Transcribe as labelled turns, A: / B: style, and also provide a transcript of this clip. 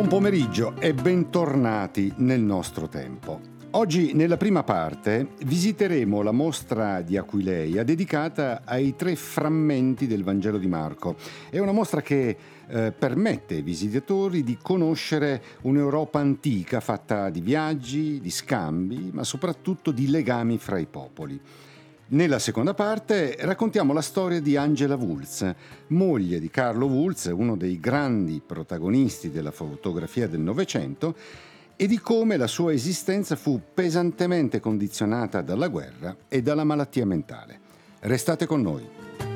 A: pomeriggio e bentornati nel nostro tempo. Oggi nella prima parte visiteremo la mostra di Aquileia dedicata ai 3 frammenti del Vangelo di Marco. È una mostra che permette ai visitatori di conoscere un'Europa antica fatta di viaggi, di scambi, ma soprattutto di legami fra i popoli. Nella seconda parte raccontiamo la storia di Angela Wulz, moglie di Carlo Wulz, uno dei grandi protagonisti della fotografia del Novecento, e di come la sua esistenza fu pesantemente condizionata dalla guerra e dalla malattia mentale. Restate con noi.